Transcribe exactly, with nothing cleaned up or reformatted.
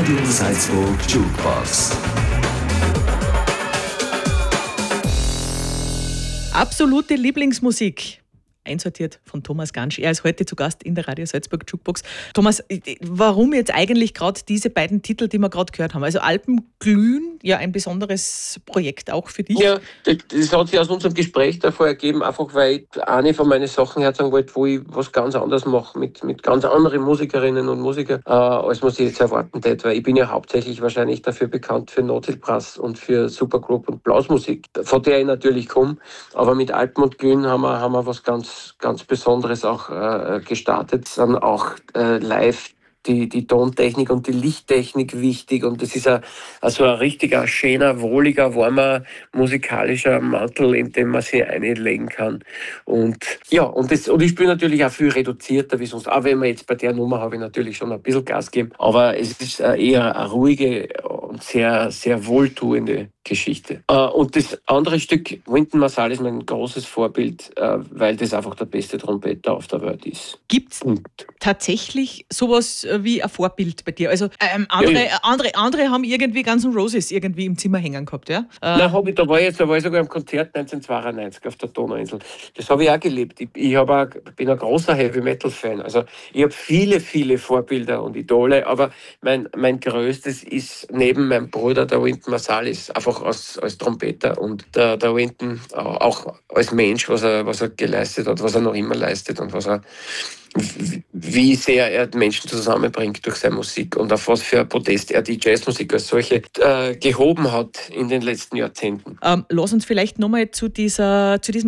Radio Salzburg Jukebox. Absolute Lieblingsmusik. Einsortiert von Thomas Gansch. Er ist heute zu Gast in der Radio Salzburg Jukebox. Thomas, warum jetzt eigentlich gerade diese beiden Titel, die wir gerade gehört haben? Also Alpenglühen, ja ein besonderes Projekt auch für dich. Ja, das, das hat sich aus unserem Gespräch davor ergeben, einfach weil ich eine von meinen Sachen herzeigen wollte, wo ich was ganz anderes mache, mit, mit ganz anderen Musikerinnen und Musikern, äh, als man sich jetzt erwarten hätte. Weil ich bin ja hauptsächlich wahrscheinlich dafür bekannt für Notizbrass und für Supergroup und Blasmusik, von der ich natürlich komme. Aber mit Alpen und Glühen haben wir, haben wir was ganz ganz Besonderes auch äh, gestartet. Dann auch äh, live die, die Tontechnik und die Lichttechnik wichtig. Und das ist ein, also ein richtiger, schöner, wohliger, warmer, musikalischer Mantel, in dem man sich einlegen kann. Und ja, und, das, und ich spiele natürlich auch viel reduzierter wie sonst. Auch wenn man jetzt bei der Nummer habe ich natürlich schon ein bisschen Gas gegeben. Aber es ist eher eine ruhige und sehr, sehr wohltuende Geschichte. Und das andere Stück, Wynton Marsalis, ist mein großes Vorbild, weil das einfach der beste Trompeter auf der Welt ist. Gibt es tatsächlich sowas wie ein Vorbild bei dir? Also ähm, andere, ja, ja. andere, andere haben irgendwie Guns N' Roses irgendwie im Zimmer hängen gehabt, ja? Äh, Nein, hab ich, da war ich jetzt, da war ich sogar im Konzert neunzehnhundertzweiundneunzig auf der Donauinsel. Das habe ich auch gelebt. Ich, ich hab auch, bin ein großer Heavy-Metal-Fan. Also ich habe viele, viele Vorbilder und Idole, aber mein, mein größtes ist neben meinem Bruder, der Wynton Marsalis, einfach als, als Trompeter und der, der Wynton auch als Mensch, was er, was er geleistet hat, was er noch immer leistet und was er, wie sehr er Menschen zusammenbringt durch seine Musik und auf was für ein Protest er die Jazzmusik als solche äh, gehoben hat in den letzten Jahrzehnten. Ähm, lass uns vielleicht nochmal zu, dieser, zu diesem